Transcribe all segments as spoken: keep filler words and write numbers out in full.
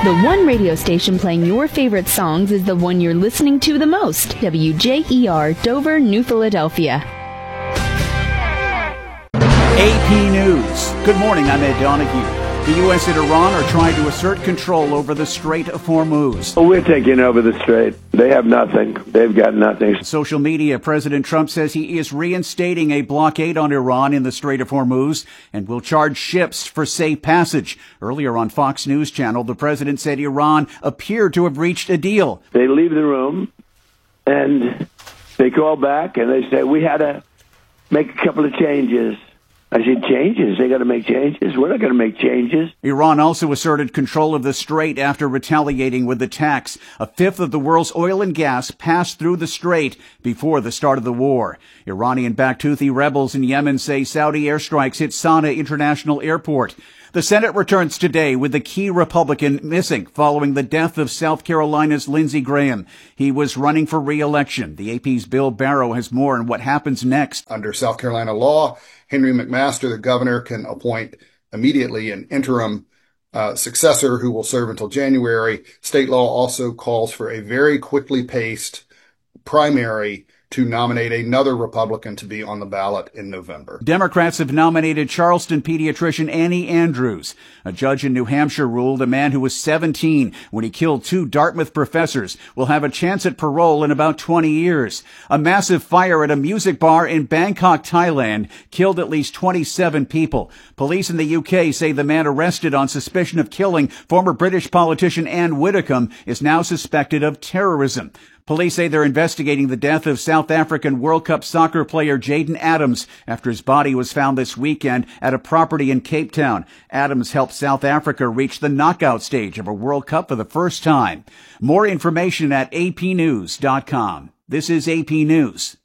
The one radio station playing your favorite songs is the one you're listening to the most. W J E R, Dover, New Philadelphia. A P News. Good morning, I'm Ed Donahue. The U S and Iran are trying to assert control over the Strait of Hormuz. Well, we're taking over the Strait. They have nothing. They've got nothing. Social media, President Trump says he is reinstating a blockade on Iran in the Strait of Hormuz and will charge ships for safe passage. Earlier on Fox News Channel, the president said Iran appeared to have reached a deal. They leave the room and they call back and they say, we had to make a couple of changes. I said, changes? They got to make changes? We're not going to make changes. Iran also asserted control of the strait after retaliating with attacks. A fifth of the world's oil and gas passed through the strait before the start of the war. Iranian-backed Houthi rebels in Yemen say Saudi airstrikes hit Sana'a International Airport. The Senate returns today with the key Republican missing following the death of South Carolina's Lindsey Graham. He was running for re-election. The A P's Bill Barrow has more on what happens next. Under South Carolina law, Henry McMaster, the governor, can appoint immediately an interim uh, successor who will serve until January. State law also calls for a very quickly paced primary to nominate another Republican to be on the ballot in November. Democrats have nominated Charleston pediatrician Annie Andrews. A judge in New Hampshire ruled a man who was seventeen when he killed two Dartmouth professors will have a chance at parole in about twenty years. A massive fire at a music bar in Bangkok, Thailand, killed at least twenty-seven people. Police in the U K say the man arrested on suspicion of killing former British politician Anne Widdecombe is now suspected of terrorism. Police say they're investigating the death of South African World Cup soccer player Jaden Adams after his body was found this weekend at a property in Cape Town. Adams helped South Africa reach the knockout stage of a World Cup for the first time. More information at A P news dot com. This is A P News.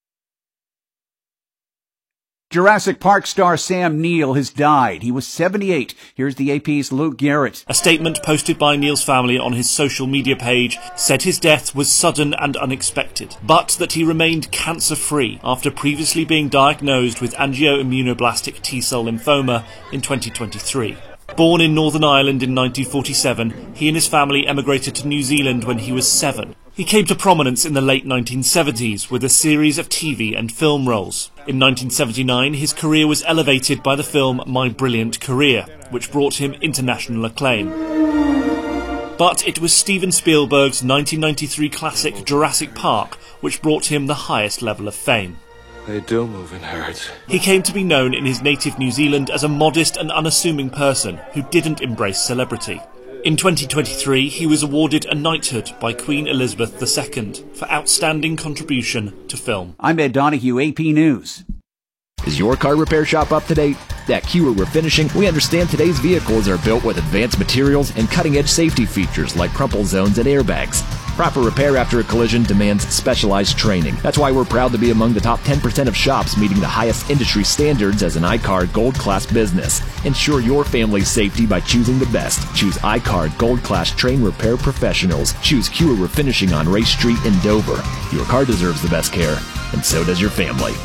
Jurassic Park star Sam Neill has died. He was seventy-eight. Here's the A P's Luke Garrett. A statement posted by Neill's family on his social media page said his death was sudden and unexpected, but that he remained cancer-free after previously being diagnosed with angioimmunoblastic T-cell lymphoma in twenty twenty-three. Born in Northern Ireland in nineteen forty-seven, he and his family emigrated to New Zealand when he was seven. He came to prominence in the late nineteen seventies with a series of T V and film roles. In nineteen seventy-nine, his career was elevated by the film My Brilliant Career, which brought him international acclaim. But it was Steven Spielberg's nineteen ninety-three classic Jurassic Park which brought him the highest level of fame. They do move in herds. He came to be known in his native New Zealand as a modest and unassuming person who didn't embrace celebrity. In twenty twenty-three, he was awarded a knighthood by Queen Elizabeth the Second for outstanding contribution to film. I'm Ed Donahue, A P News. Is your car repair shop up to date? At Kewer Refinishing, we understand today's vehicles are built with advanced materials and cutting-edge safety features like crumple zones and airbags. Proper repair after a collision demands specialized training. That's why we're proud to be among the top ten percent of shops meeting the highest industry standards as an iCard Gold Class business. Ensure your family's safety by choosing the best. Choose iCard Gold Class Train Repair Professionals. Choose Kewer Refinishing on Race Street in Dover. Your car deserves the best care, and so does your family.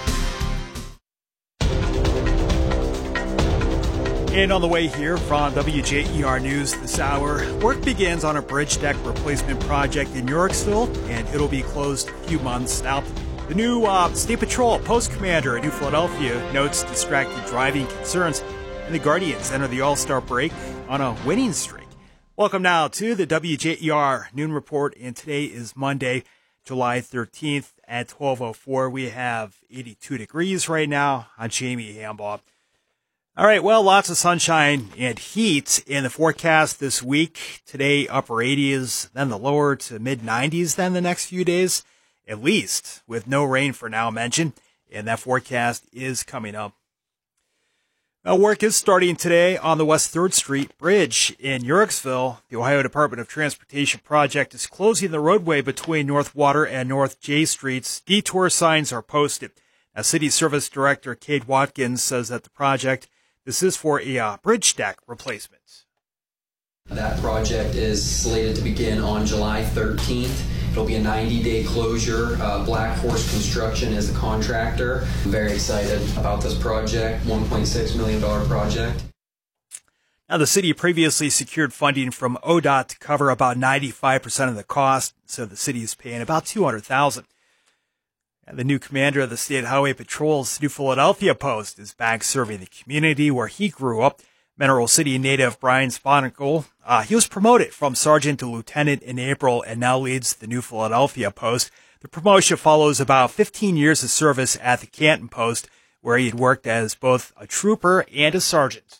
And on the way here from W J E R News this hour, work begins on a bridge deck replacement project in Yorksville, and it'll be closed a few months. Now, the new uh, State Patrol Post Commander in New Philadelphia notes distracted driving concerns, and the Guardians enter the All-Star break on a winning streak. Welcome now to the W J E R Noon Report, and today is Monday, July thirteenth at twelve oh four. We have eighty-two degrees right now. I'm Jamie Hambaugh. All right, well, lots of sunshine and heat in the forecast this week. Today, upper eighties, then the lower to mid nineties then the next few days, at least, with no rain for now mentioned, and that forecast is coming up. Now, work is starting today on the West third Street Bridge in Yorksville. The Ohio Department of Transportation project is closing the roadway between North Water and North J Streets. Detour signs are posted. Now, City Service Director Kate Watkins says that the project This is for a uh, bridge deck replacement. That project is slated to begin on July thirteenth. It'll be a ninety-day closure. Uh, Black Horse Construction is the contractor. I'm very excited about this project, one point six million dollars project. Now, the city previously secured funding from O D O T to cover about ninety-five percent of the cost, so the city is paying about two hundred thousand dollars. And the new commander of the State Highway Patrol's New Philadelphia Post is back serving the community where he grew up. Mineral City native Brian Sponicle, uh, he was promoted from sergeant to lieutenant in April and now leads the New Philadelphia Post. The promotion follows about fifteen years of service at the Canton Post, where he had worked as both a trooper and a sergeant.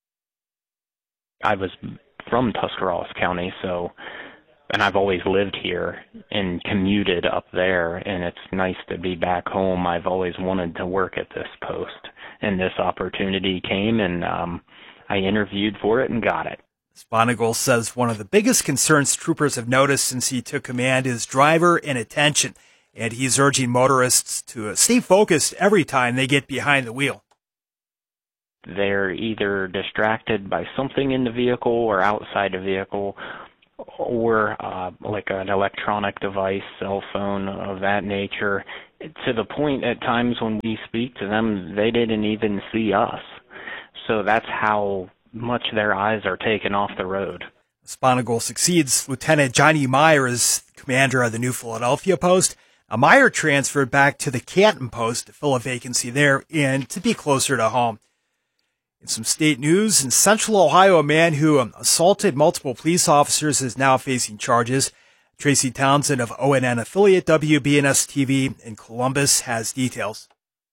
I was from Tuscarawas County, so, and I've always lived here and commuted up there, and it's nice to be back home. I've always wanted to work at this post, and this opportunity came, and um, I interviewed for it and got it. Sponicle says one of the biggest concerns troopers have noticed since he took command is driver inattention, and he's urging motorists to stay focused every time they get behind the wheel. They're either distracted by something in the vehicle or outside the vehicle, or uh, like an electronic device, cell phone of that nature, to the point at times when we speak to them, they didn't even see us. So that's how much their eyes are taken off the road. Sponicle succeeds Lieutenant Johnny Meyer as commander of the New Philadelphia Post. Now, Meyer transferred back to the Canton Post to fill a vacancy there and to be closer to home. In some state news, in Central Ohio, a man who assaulted multiple police officers is now facing charges. Tracy Townsend of O N N affiliate W B N S T V in Columbus has details.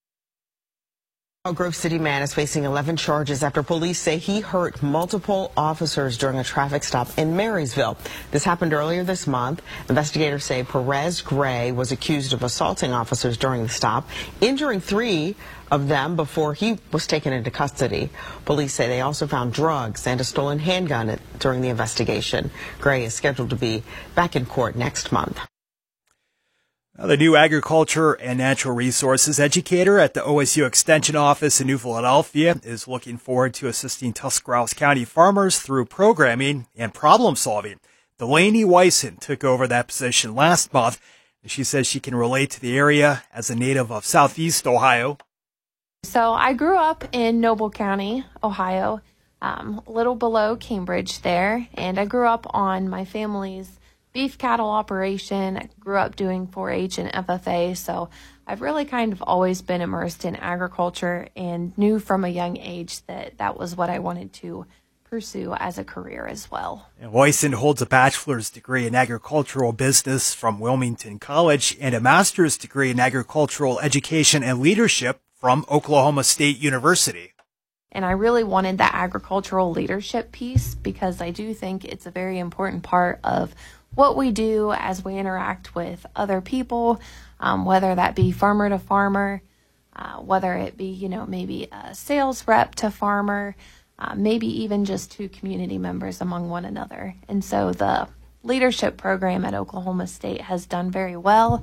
A Grove City man is facing eleven charges after police say he hurt multiple officers during a traffic stop in Marysville. This happened earlier this month. Investigators say Perez Gray was accused of assaulting officers during the stop, injuring three of them before he was taken into custody. Police say they also found drugs and a stolen handgun during the investigation. Gray is scheduled to be back in court next month. The new agriculture and natural resources educator at the O S U Extension Office in New Philadelphia is looking forward to assisting Tuscarawas County farmers through programming and problem solving. Delaney Wyson took over that position last month, and she says she can relate to the area as a native of Southeast Ohio. So I grew up in Noble County, Ohio, um, a little below Cambridge there, and I grew up on my family's beef cattle operation. I grew up doing four H and F F A, so I've really kind of always been immersed in agriculture and knew from a young age that that was what I wanted to pursue as a career as well. And Wyson holds a bachelor's degree in agricultural business from Wilmington College and a master's degree in agricultural education and leadership from Oklahoma State University. And I really wanted that agricultural leadership piece because I do think it's a very important part of what we do as we interact with other people, um, whether that be farmer to farmer, uh, whether it be, you know, maybe a sales rep to farmer, uh, maybe even just two community members among one another. And so the leadership program at Oklahoma State has done very well.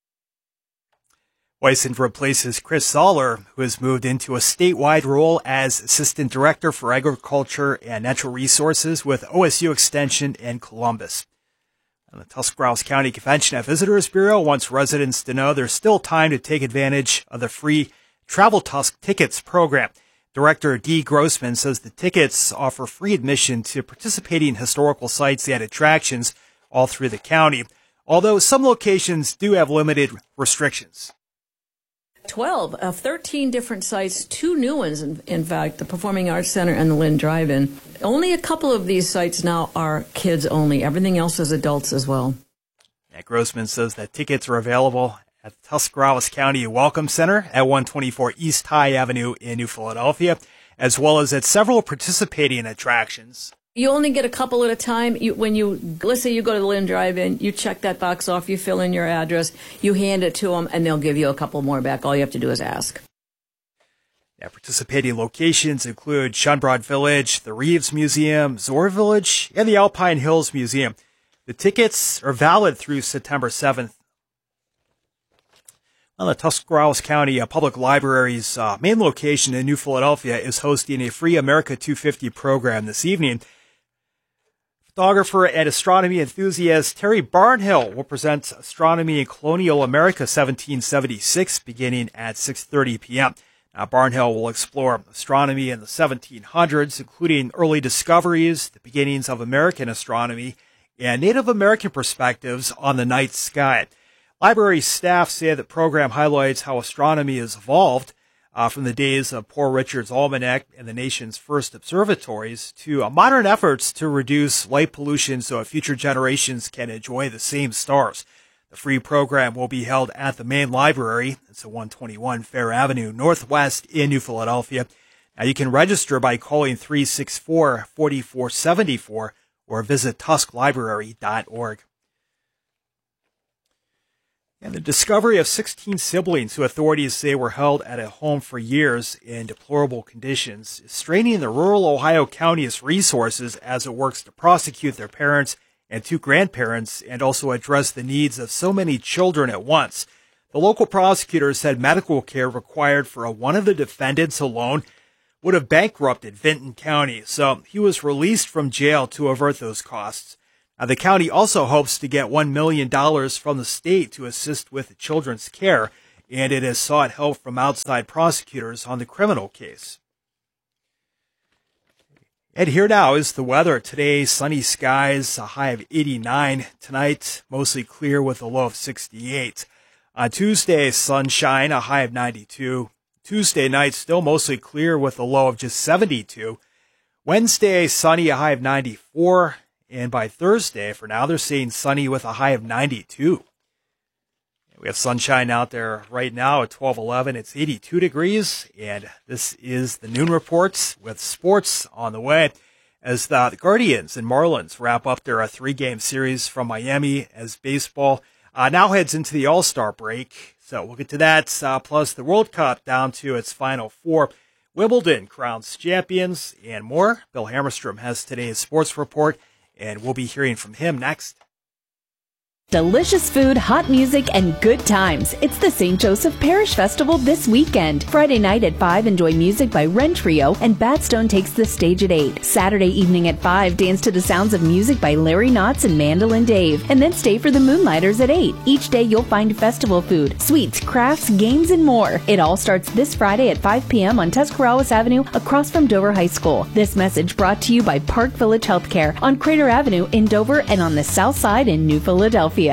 Wyson replaces Chris Zoller, who has moved into a statewide role as Assistant Director for Agriculture and Natural Resources with O S U Extension in Columbus. And the Tuscarawas County Convention and Visitors Bureau wants residents to know there's still time to take advantage of the free Travel Tusk Tickets program. Director Dee Grossman says the tickets offer free admission to participating historical sites and attractions all through the county, although some locations do have limited restrictions. twelve of thirteen different sites, two new ones, in, in fact, the Performing Arts Center and the Lynn Drive-In. Only a couple of these sites now are kids only. Everything else is adults as well. Yeah, Grossman says that tickets are available at the Tuscarawas County Welcome Center at one twenty-four East High Avenue in New Philadelphia, as well as at several participating attractions. You only get a couple at a time. You, when you, let's say you go to the Lynn Drive-In, you check that box off, you fill in your address, you hand it to them, and they'll give you a couple more back. All you have to do is ask. Yeah, participating locations include Shunbrod Village, the Reeves Museum, Zor Village, and the Alpine Hills Museum. The tickets are valid through September seventh. Well, the Tuscarawas County uh, Public Library's uh, main location in New Philadelphia is hosting a free America two fifty program this evening. Photographer and astronomy enthusiast Terry Barnhill will present Astronomy in Colonial America seventeen seventy-six beginning at six thirty p.m. Uh, Barnhill will explore astronomy in the seventeen hundreds, including early discoveries, the beginnings of American astronomy, and Native American perspectives on the night sky. Library staff say the program highlights how astronomy has evolved uh, from the days of Poor Richard's Almanac and the nation's first observatories to uh, modern efforts to reduce light pollution so future generations can enjoy the same stars. The free program will be held at the main library. It's at one twenty-one Fair Avenue Northwest in New Philadelphia. Now you can register by calling three six four, four four seven four or visit tusk library dot org. And the discovery of sixteen siblings who authorities say were held at a home for years in deplorable conditions is straining the rural Ohio County's resources as it works to prosecute their parents and two grandparents and also address the needs of so many children at once. The local prosecutor said medical care required for one of the defendants alone would have bankrupted Vinton County, so he was released from jail to avert those costs. Now, the county also hopes to get one million dollars from the state to assist with children's care, and it has sought help from outside prosecutors on the criminal case. And here now is the weather. Today, sunny skies, a high of eighty-nine. Tonight, mostly clear with a low of sixty-eight. On Tuesday, sunshine, a high of ninety-two. Tuesday night, still mostly clear with a low of just seventy-two. Wednesday, sunny, a high of ninety-four. And by Thursday, for now, they're saying sunny with a high of ninety-two. We have sunshine out there right now at twelve eleven. It's eighty-two degrees, and this is the Noon Reports with sports on the way as the, the Guardians and Marlins wrap up their uh, three-game series from Miami as baseball uh, now heads into the All-Star break. So we'll get to that, uh, plus the World Cup down to its final four. Wimbledon crowns champions and more. Bill Hammerstrom has today's sports report, and we'll be hearing from him next. Delicious food, hot music, and good times. It's the Saint Joseph Parish Festival this weekend. Friday night at five, enjoy music by Wren Trio, and Badstone takes the stage at eight. Saturday evening at five, dance to the sounds of music by Larry Knotts and Mandolin Dave. And then stay for the Moonlighters at eight. Each day you'll find festival food, sweets, crafts, games, and more. It all starts this Friday at five p.m. on Tuscarawas Avenue across from Dover High School. This message brought to you by Park Village Healthcare on Crater Avenue in Dover and on the South Side in New Philadelphia.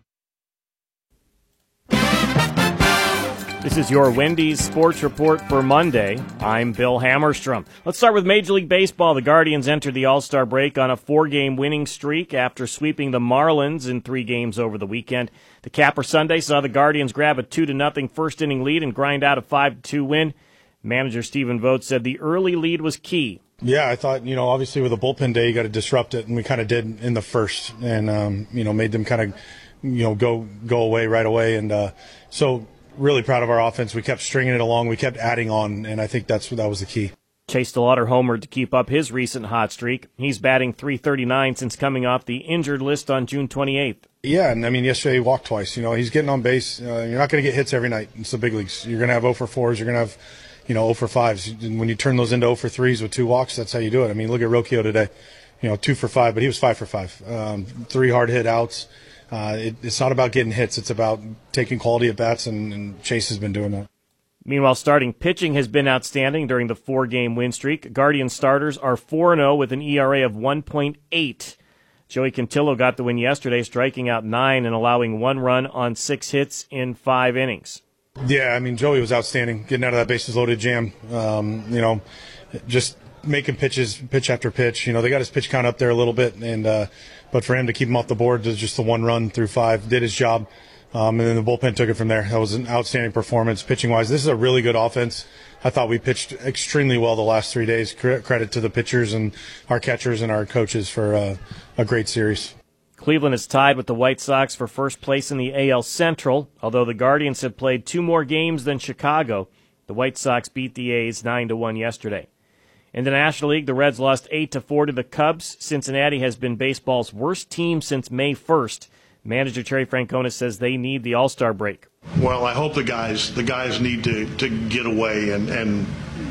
This is your Wendy's Sports Report for Monday. I'm Bill Hammerstrom. Let's start with Major League Baseball. The Guardians entered the All-Star break on a four-game winning streak after sweeping the Marlins in three games over the weekend. The capper Sunday saw the Guardians grab a two to nothing first-inning lead and grind out a five to two win. Manager Stephen Vogt said the early lead was key. Yeah, I thought, you know, obviously with a bullpen day, you got to disrupt it, and we kind of did in the first, and, um, you know, made them kind of, you know, go go away right away. And uh, so really proud of our offense. We kept stringing it along. We kept adding on, and I think that's that was the key. Chase DeLauder homered to keep up his recent hot streak. He's batting three thirty-nine since coming off the injured list on June twenty-eighth. Yeah, and I mean, yesterday he walked twice. You know, he's getting on base. Uh, you're not going to get hits every night. It's the big leagues. You're going to have oh for fours. You're going to have, you know, oh for fives. And when you turn those into oh for threes with two walks, that's how you do it. I mean, look at Rocchio today. You know, two for five, but he was five for five. Um, three hard hit outs. Uh, it, it's not about getting hits. It's about taking quality at bats, and, and Chase has been doing that. Meanwhile, starting pitching has been outstanding during the four-game win streak. Guardian starters are four and oh with an E R A of one point eight. Joey Cantillo got the win yesterday, striking out nine and allowing one run on six hits in five innings. Yeah, I mean, Joey was outstanding, getting out of that bases-loaded jam. Um, you know, just making pitches, pitch after pitch. You know, they got his pitch count up there a little bit, and uh, but for him to keep him off the board, just the one run through five, did his job. Um, and then the bullpen took it from there. That was an outstanding performance pitching-wise. This is a really good offense. I thought we pitched extremely well the last three days. Credit to the pitchers and our catchers and our coaches for uh, a great series. Cleveland is tied with the White Sox for first place in the A L Central, although the Guardians have played two more games than Chicago. The White Sox beat the A's nine to one yesterday. In the National League, the Reds lost eight to four to the Cubs. Cincinnati has been baseball's worst team since May first. Manager Terry Francona says they need the All-Star break. Well, I hope the guys the guys need to, to get away and, and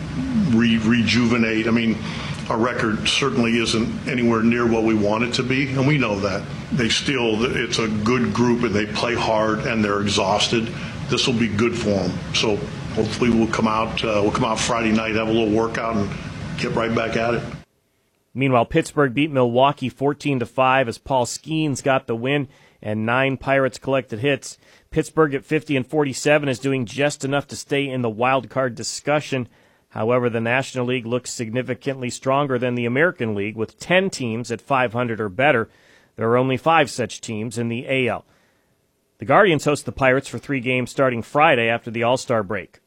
re- rejuvenate. I mean, our record certainly isn't anywhere near what we want it to be, and we know that. They still, it's a good group, and they play hard, and they're exhausted. This will be good for them. So hopefully we'll come out, uh, we'll come out Friday night, have a little workout, and get right back at it. Meanwhile, Pittsburgh beat Milwaukee fourteen to five as Paul Skeens got the win and nine Pirates collected hits. Pittsburgh at fifty and forty-seven is doing just enough to stay in the wild card discussion. However, the National League looks significantly stronger than the American League with ten teams at five hundred or better. There are only five such teams in the A L. The Guardians host the Pirates for three games starting Friday after the All-Star break.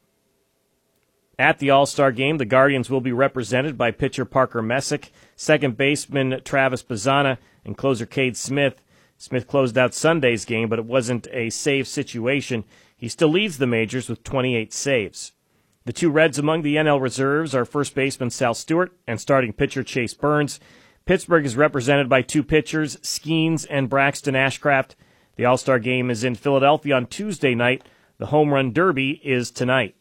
At the All-Star game, the Guardians will be represented by pitcher Parker Messick, second baseman Travis Bazzana, and closer Cade Smith. Smith closed out Sunday's game, but it wasn't a save situation. He still leads the majors with twenty-eight saves. The two Reds among the N L reserves are first baseman Sal Stewart and starting pitcher Chase Burns. Pittsburgh is represented by two pitchers, Skeens and Braxton Ashcraft. The All-Star game is in Philadelphia on Tuesday night. The Home Run Derby is tonight.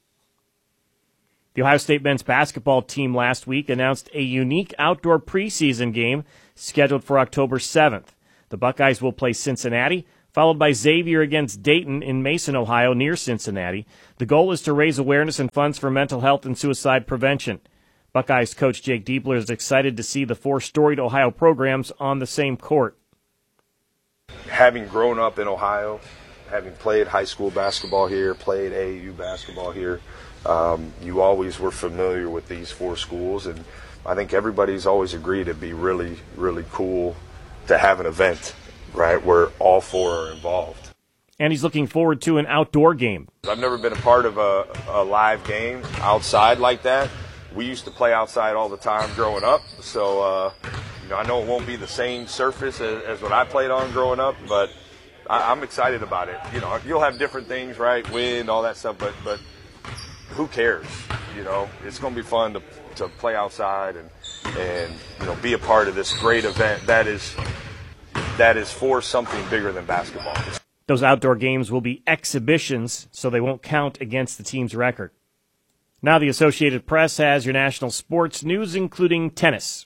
The Ohio State men's basketball team last week announced a unique outdoor preseason game scheduled for October seventh. The Buckeyes will play Cincinnati, followed by Xavier against Dayton in Mason, Ohio, near Cincinnati. The goal is to raise awareness and funds for mental health and suicide prevention. Buckeyes coach Jake Diebler is excited to see the four storied Ohio programs on the same court. Having grown up in Ohio, having played high school basketball here, played A A U basketball here, um, you always were familiar with these four schools, and I think everybody's always agreed it'd be really, really cool to have an event, right, where all four are involved. And he's looking forward to an outdoor game. I've never been a part of a, a live game outside like that. We used to play outside all the time growing up, so uh, you know, I know it won't be the same surface as, as what I played on growing up, but I, I'm excited about it. You know, you'll have different things, right, wind, all that stuff, but but who cares? You know, it's going to be fun to to play outside and and you know be a part of this great event that is that is for something bigger than basketball. Those outdoor games will be exhibitions, so they won't count against the team's record. Now the Associated Press has your national sports news, including tennis.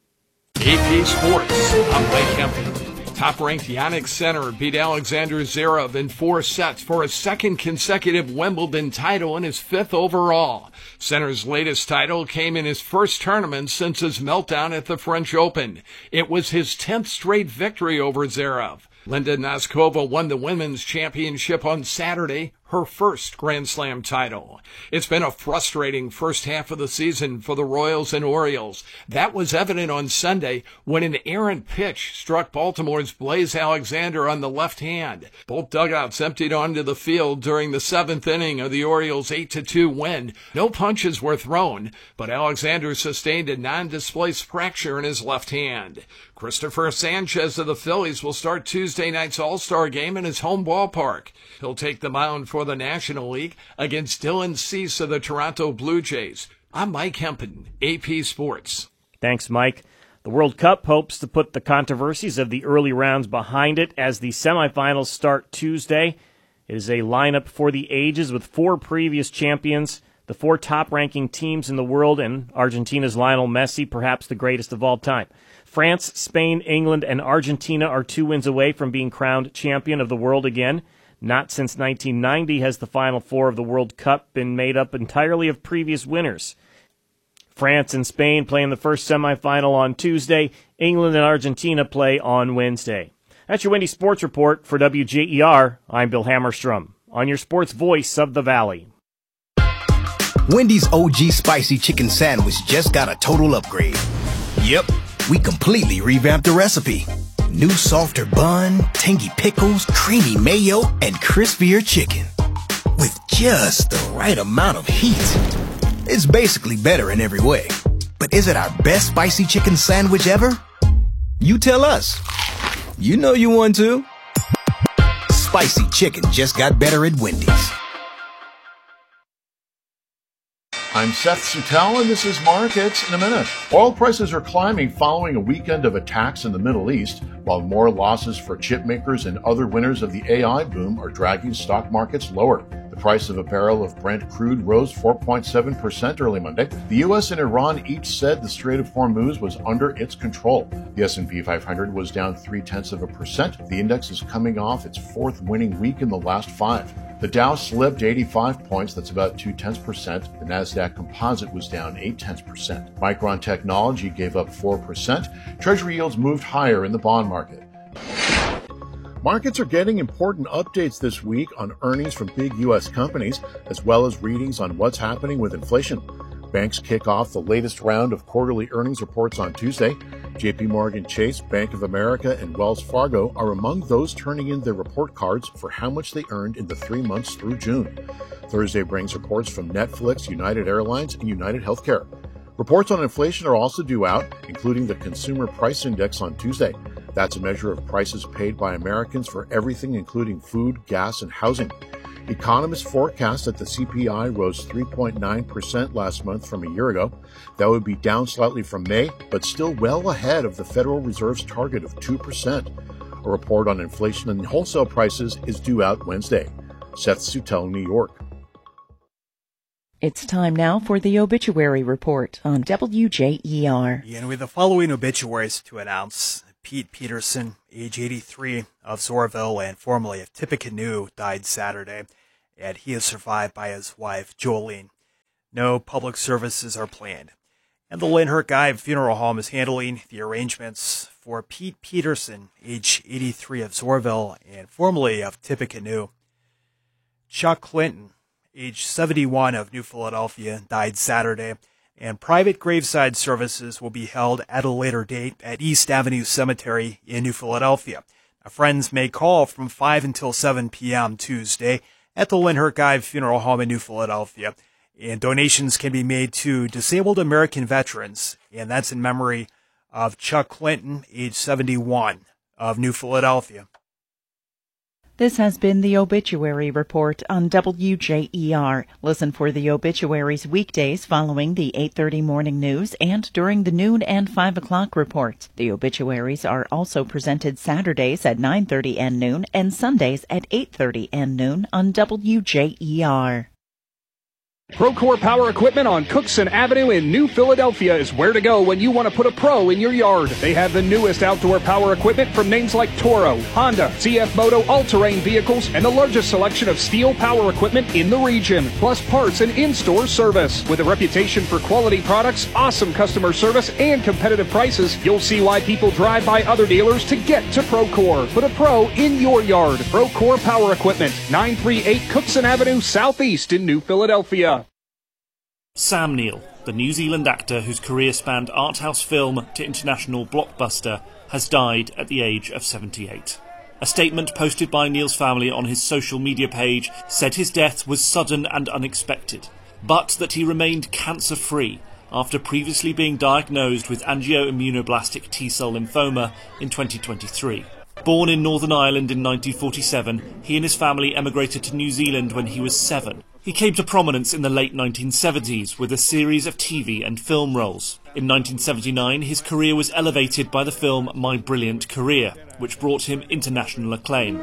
A P Sports, I'm Mike Kempton. Top-ranked Jannik Sinner beat Alexander Zverev in four sets for a second consecutive Wimbledon title and his fifth overall. Sinner's latest title came in his first tournament since his meltdown at the French Open. It was his tenth straight victory over Zverev. Linda Noskova won the women's championship on Saturday, her first Grand Slam title. It's been a frustrating first half of the season for the Royals and Orioles. That was evident on Sunday when an errant pitch struck Baltimore's Blaze Alexander on the left hand. Both dugouts emptied onto the field during the seventh inning of the Orioles' eight to two win. No punches were thrown, but Alexander sustained a non-displaced fracture in his left hand. Christopher Sanchez of the Phillies will start Tuesday night's All-Star game in his home ballpark. He'll take the mound for the National League against Dylan Cease of the Toronto Blue Jays. I'm Mike Hempen, A P Sports. Thanks, Mike. The World Cup hopes to put the controversies of the early rounds behind it as the semifinals start Tuesday. It is a lineup for the ages with four previous champions, the four top-ranking teams in the world, and Argentina's Lionel Messi, perhaps the greatest of all time. France, Spain, England, and Argentina are two wins away from being crowned champion of the world again. Not since nineteen ninety has the Final Four of the World Cup been made up entirely of previous winners. France and Spain play in the first semifinal on Tuesday. England and Argentina play on Wednesday. That's your Wendy Sports Report for W J E R. I'm Bill Hammerstrom, on your sports voice of the Valley. Wendy's O G Spicy Chicken Sandwich just got a total upgrade. Yep, we completely revamped the recipe. New softer bun, tangy pickles, creamy mayo, and crispier chicken. With just the right amount of heat. It's basically better in every way. But is it our best spicy chicken sandwich ever? You tell us. You know you want to. Spicy chicken just got better at Wendy's. I'm Seth Sutell, and this is Markets in a Minute. Oil prices are climbing following a weekend of attacks in the Middle East, while more losses for chip makers and other winners of the A I boom are dragging stock markets lower. The price of a barrel of Brent crude rose four point seven percent early Monday. The U S and Iran each said the Strait of Hormuz was under its control. The S and P five hundred was down three-tenths of a percent. The index is coming off its fourth winning week in the last five. The Dow slipped eighty-five points, that's about two-tenths percent. The Nasdaq Composite was down eight-tenths percent. Micron Technology gave up four percent. Treasury yields moved higher in the bond market. Markets are getting important updates this week on earnings from big U S companies, as well as readings on what's happening with inflation. Banks kick off the latest round of quarterly earnings reports on Tuesday. J P Morgan Chase, Bank of America, and Wells Fargo are among those turning in their report cards for how much they earned in the three months through June. Thursday brings reports from Netflix, United Airlines, and United Healthcare. Reports on inflation are also due out, including the Consumer Price Index on Tuesday. That's a measure of prices paid by Americans for everything, including food, gas, and housing. Economists forecast that the C P I rose three point nine percent last month from a year ago. That would be down slightly from May, but still well ahead of the Federal Reserve's target of two percent. A report on inflation and wholesale prices is due out Wednesday. Seth Sutel, New York. It's time now for the obituary report on W J E R. And with the following obituaries to announce: Pete Peterson, age eighty-three, of Zorville and formerly of Tippecanoe, died Saturday, and he is survived by his wife, Jolene. No public services are planned. And the Lynn Guy Funeral Home is handling the arrangements for Pete Peterson, age eighty-three, of Zorville and formerly of Tippecanoe. Chuck Clinton, age seventy-one, of New Philadelphia, died Saturday, and private graveside services will be held at a later date at East Avenue Cemetery in New Philadelphia. Now, friends may call from five until seven p.m. Tuesday at the Lynn Guy Funeral Home in New Philadelphia, and donations can be made to disabled American veterans, and that's in memory of Chuck Clinton, age seventy-one, of New Philadelphia. This has been the Obituary Report on W J E R. Listen for the obituaries weekdays following the eight thirty morning news and during the noon and five o'clock reports. The obituaries are also presented Saturdays at nine thirty and noon and Sundays at eight thirty and noon on W J E R. Procore Power Equipment on Cookson Avenue in New Philadelphia is where to go when you want to put a pro in your yard. They have the newest outdoor power equipment from names like Toro, Honda, C F Moto all-terrain vehicles, and the largest selection of steel power equipment in the region, plus parts and in-store service. With a reputation for quality products, awesome customer service, and competitive prices, you'll see why people drive by other dealers to get to Procore. Put a pro in your yard. Procore Power Equipment, nine thirty-eight Cookson Avenue Southeast in New Philadelphia. Sam Neill, the New Zealand actor whose career spanned art house film to international blockbuster, has died at the age of seventy-eight. A statement posted by Neill's family on his social media page said his death was sudden and unexpected, but that he remained cancer-free after previously being diagnosed with angioimmunoblastic T-cell lymphoma in twenty twenty-three. Born in Northern Ireland in nineteen forty-seven, he and his family emigrated to New Zealand when he was seven. He came to prominence in the late nineteen seventies with a series of T V and film roles. In nineteen seventy-nine, his career was elevated by the film My Brilliant Career, which brought him international acclaim.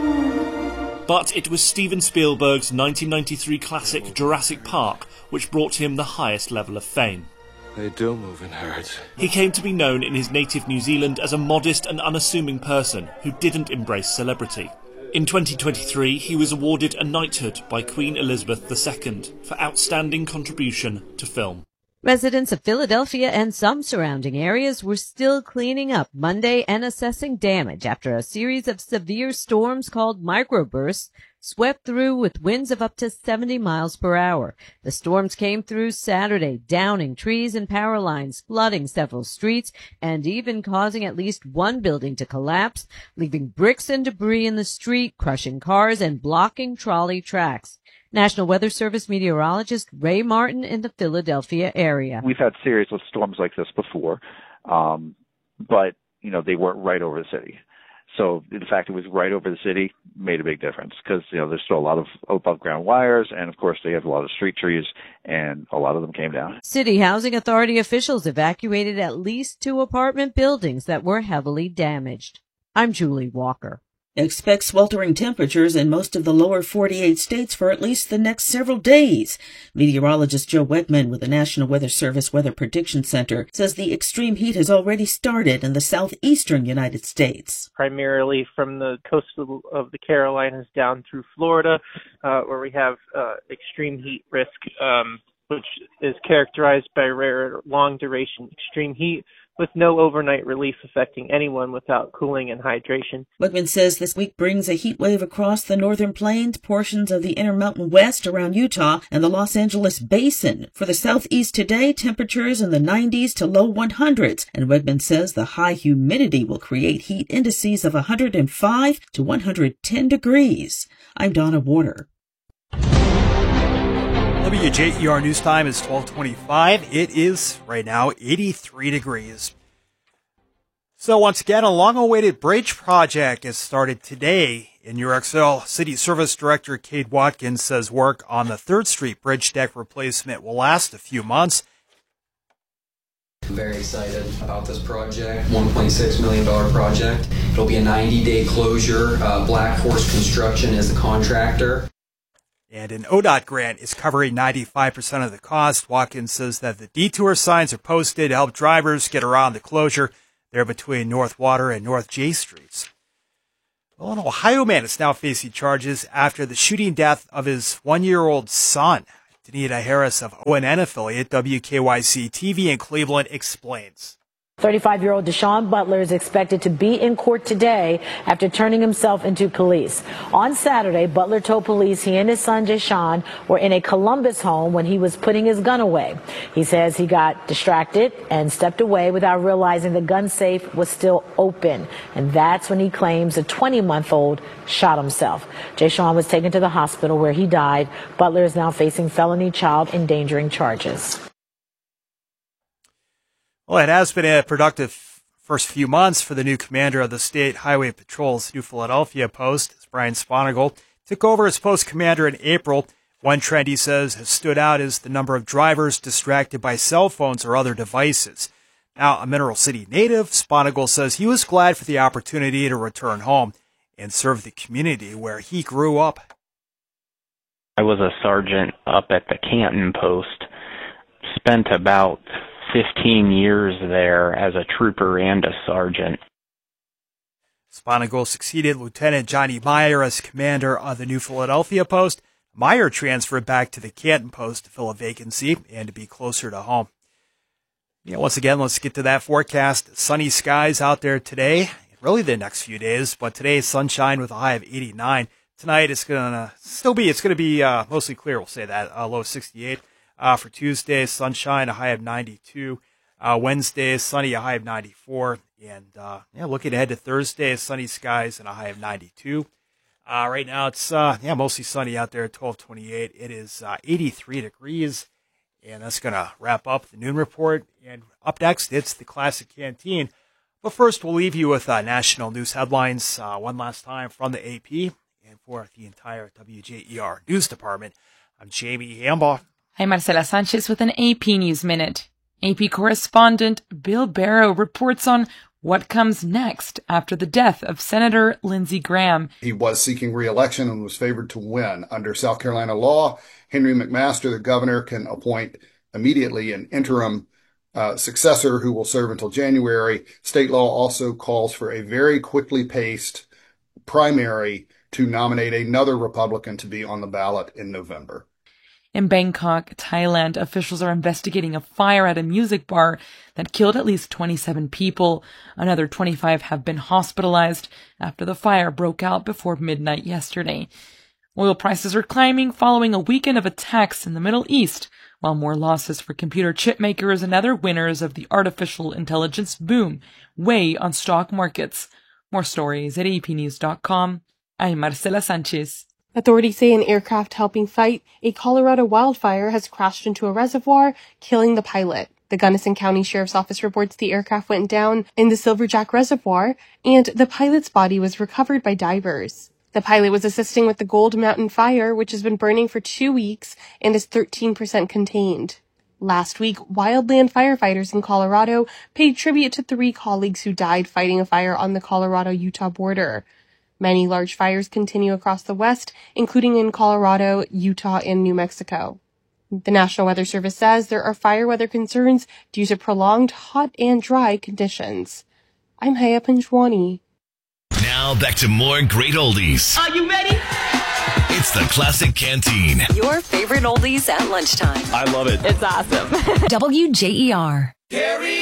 But it was Steven Spielberg's nineteen ninety-three classic Jurassic Park which brought him the highest level of fame. They do move in herds. He came to be known in his native New Zealand as a modest and unassuming person who didn't embrace celebrity. In twenty twenty-three, he was awarded a knighthood by Queen Elizabeth the Second for outstanding contribution to film. Residents of Philadelphia and some surrounding areas were still cleaning up Monday and assessing damage after a series of severe storms called microbursts swept through with winds of up to seventy miles per hour. The storms came through Saturday, downing trees and power lines, flooding several streets, and even causing at least one building to collapse, leaving bricks and debris in the street, crushing cars and blocking trolley tracks. National Weather Service meteorologist Ray Martin in the Philadelphia area. We've had series of storms like this before, um, but, you know, they weren't right over the city. So the fact it was right over the city made a big difference because, you know, there's still a lot of above ground wires. And of course, they have a lot of street trees and a lot of them came down. City Housing Authority officials evacuated at least two apartment buildings that were heavily damaged. I'm Julie Walker. expects sweltering temperatures in most of the lower forty-eight states for at least the next several days. Meteorologist Joe Wegman with the National Weather Service Weather Prediction Center says the extreme heat has already started in the southeastern United States. Primarily from the coast of, of the Carolinas down through Florida, uh, where we have uh, extreme heat risk, um, which is characterized by rare long-duration extreme heat, with no overnight relief affecting anyone without cooling and hydration. Wegman says this week brings a heat wave across the northern plains, portions of the Intermountain West around Utah, and the Los Angeles Basin. For the southeast today, temperatures in the nineties to low hundreds, and Wegman says the high humidity will create heat indices of one hundred five to one hundred ten degrees. I'm Donna Warner. W J E R News Time is twelve twenty-five. It is right now eighty-three degrees. So once again, a long-awaited bridge project has started today in New York City. City Service Director Kate Watkins says work on the third Street bridge deck replacement will last a few months. I'm very excited about this project, one point six million dollars project. It'll be a ninety-day closure. Uh, Black Horse Construction is the contractor. And an O D O T grant is covering ninety-five percent of the cost. Watkins says that the detour signs are posted to help drivers get around the closure there between North Water and North J Streets. Well, an Ohio man is now facing charges after the shooting death of his one-year-old son. Danita Harris of O N N affiliate W K Y C T V in Cleveland explains. thirty-five-year-old Deshaun Butler is expected to be in court today after turning himself into police. On Saturday, Butler told police he and his son Deshaun were in a Columbus home when he was putting his gun away. He says he got distracted and stepped away without realizing the gun safe was still open. And that's when he claims the twenty-month-old shot himself. Deshaun was taken to the hospital where he died. Butler is now facing felony child endangering charges. Well, it has been a productive first few months for the new commander of the State Highway Patrol's New Philadelphia post. Brian Sponigal took over as post commander in April. One trend, he says, has stood out is the number of drivers distracted by cell phones or other devices. Now, a Mineral City native, Sponigal says he was glad for the opportunity to return home and serve the community where he grew up. I was a sergeant up at the Canton post, spent about fifteen years there as a trooper and a sergeant. Sponigal succeeded Lieutenant Johnny Meyer as commander of the New Philadelphia post. Meyer transferred back to the Canton post to fill a vacancy and to be closer to home. Yeah, once again, let's get to that forecast. Sunny skies out there today, really the next few days, but today is sunshine with a high of eighty-nine. Tonight it's going to still be, it's going to be uh, mostly clear, we'll say that, uh, low sixty-eight. Uh, for Tuesday, sunshine, a high of ninety-two. Uh, Wednesday, sunny, a high of ninety-four. And uh, yeah, looking ahead to Thursday, sunny skies and a high of ninety-two. Uh, right now, it's uh, yeah mostly sunny out there at twelve twenty-eight. It is uh, eighty-three degrees. And that's going to wrap up the noon report. And up next, it's the Classic Canteen. But first, we'll leave you with uh, national news headlines uh, one last time from the A P. And for the entire W J E R News Department, I'm Jamie Hambaugh. I'm Marcela Sanchez with an A P News Minute. A P correspondent Bill Barrow reports on what comes next after the death of Senator Lindsey Graham. He was seeking re-election and was favored to win. Under South Carolina law, Henry McMaster, the governor, can appoint immediately an interim uh, successor who will serve until January. State law also calls for a very quickly paced primary to nominate another Republican to be on the ballot in November. In Bangkok, Thailand, officials are investigating a fire at a music bar that killed at least twenty-seven people. Another twenty-five have been hospitalized after the fire broke out before midnight yesterday. Oil prices are climbing following a weekend of attacks in the Middle East, while more losses for computer chip makers and other winners of the artificial intelligence boom weigh on stock markets. More stories at A P news dot com. I'm Marcela Sanchez. Authorities say an aircraft helping fight a Colorado wildfire has crashed into a reservoir, killing the pilot. The Gunnison County Sheriff's Office reports the aircraft went down in the Silverjack Reservoir, and the pilot's body was recovered by divers. The pilot was assisting with the Gold Mountain Fire, which has been burning for two weeks and is thirteen percent contained. Last week, wildland firefighters in Colorado paid tribute to three colleagues who died fighting a fire on the Colorado-Utah border. Many large fires continue across the West, including in Colorado, Utah, and New Mexico. The National Weather Service says there are fire weather concerns due to prolonged hot and dry conditions. I'm Haya Panjwani. Now back to more great oldies. Are you ready? It's the Classic Canteen. Your favorite oldies at lunchtime. I love it. It's awesome. W J E R. Carry